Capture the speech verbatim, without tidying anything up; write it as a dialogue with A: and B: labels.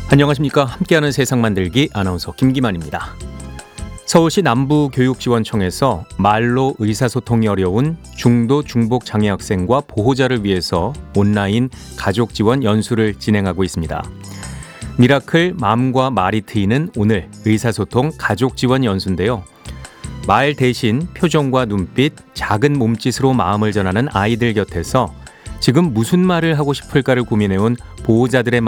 A: 안녕하십니까. 함께하는 세상 만들기 아나운서 김기만입니다. 서울시 남부교육지원청에서 말로 의사소통이 어려운 중도 중복 장애 학생과 보호자를 위해서 온라인 가족지원 연수를 진행하고 있습니다. 미라클 맘과 말이 트이는 오늘 의사소통 가족지원 연수인데요. 말 대신 표정과 눈빛, 작은 몸짓으로 마음을 전하는 아이들 곁에서 지금 무슨 말을 하고 싶을까를 고민해온 보호자들의